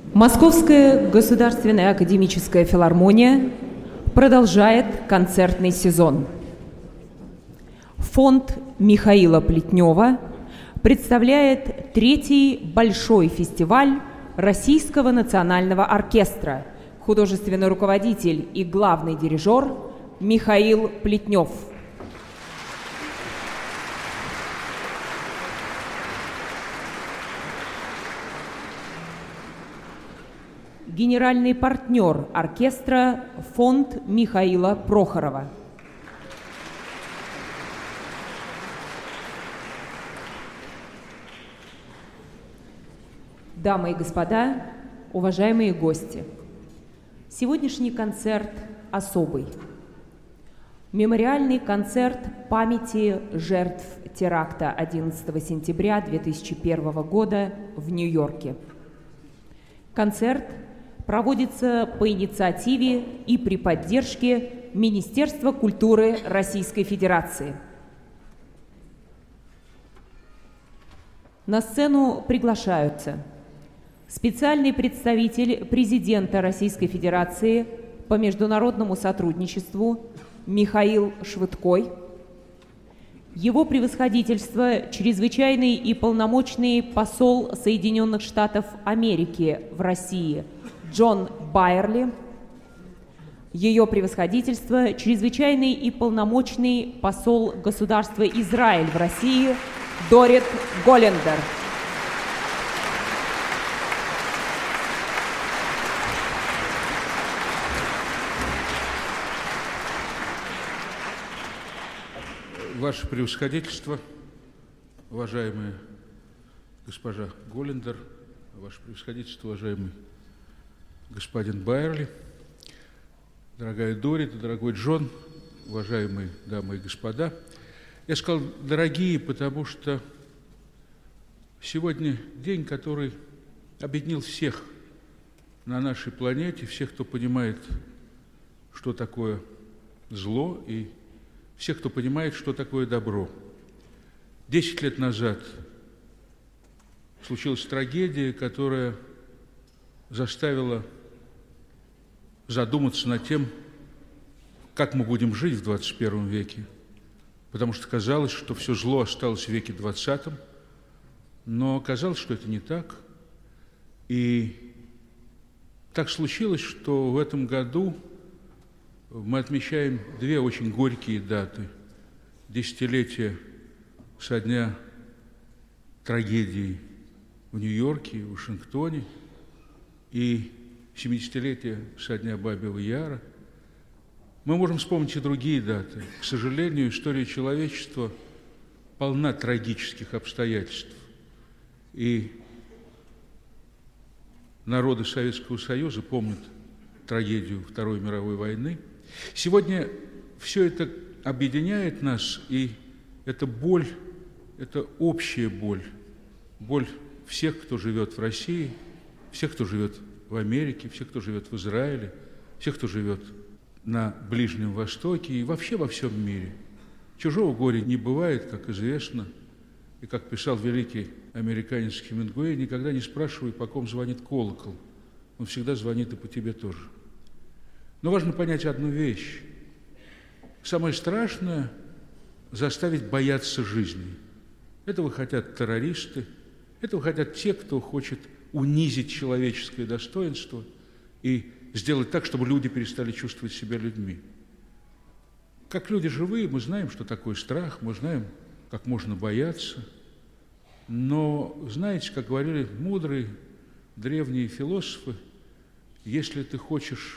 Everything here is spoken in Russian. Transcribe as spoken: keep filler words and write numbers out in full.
Московская государственная академическая филармония продолжает концертный сезон. Фонд Михаила Плетнева представляет третий большой фестиваль Российского национального оркестра, художественный руководитель и главный дирижер Михаил Плетнев. Генеральный партнер оркестра фонд Михаила Прохорова. Дамы и господа, уважаемые гости, сегодняшний концерт особый. Мемориальный концерт памяти жертв теракта одиннадцатого сентября две тысячи первого года в Нью-Йорке. Концерт проводится по инициативе и при поддержке Министерства культуры Российской Федерации. На сцену приглашаются специальный представитель президента Российской Федерации по международному сотрудничеству Михаил Швыдкой, его превосходительство чрезвычайный и полномочный посол Соединенных Штатов Америки в России Джон Байерли, ее превосходительство чрезвычайный и полномочный посол государства Израиль в России Дорит Голлендер. Ваше превосходительство, уважаемая госпожа Голлендер, ваше превосходительство, уважаемый господин Байерли, дорогая Дорит, дорогой Джон, уважаемые дамы и господа. Я сказал «дорогие», потому что сегодня день, который объединил всех на нашей планете, всех, кто понимает, что такое зло, и всех, кто понимает, что такое добро. Десять лет назад случилась трагедия, которая заставила задуматься над тем, как мы будем жить в двадцать первом веке, потому что казалось, что все зло осталось в веке двадцатом, но оказалось, что это не так. И так случилось, что в этом году мы отмечаем две очень горькие даты. Десятилетие со дня трагедии в Нью-Йорке и Вашингтоне и семидесятилетие со дня Бабьего Яра. Мы можем вспомнить и другие даты. К сожалению, история человечества полна трагических обстоятельств. И народы Советского Союза помнят трагедию Второй мировой войны. Сегодня все это объединяет нас, и эта боль, это общая боль, боль всех, кто живет в России, всех, кто живет в Америке, всех, кто живет в Израиле, всех, кто живет на Ближнем Востоке и вообще во всем мире. Чужого горя не бывает, как известно, и как писал великий американец Хемингуэй, никогда не спрашивай, по ком звонит колокол, он всегда звонит и по тебе тоже. Но важно понять одну вещь. Самое страшное – заставить бояться жизни. Этого хотят террористы, этого хотят те, кто хочет унизить человеческое достоинство и сделать так, чтобы люди перестали чувствовать себя людьми. Как люди живые, мы знаем, что такое страх, мы знаем, как можно бояться. Но, знаете, как говорили мудрые древние философы, если ты хочешь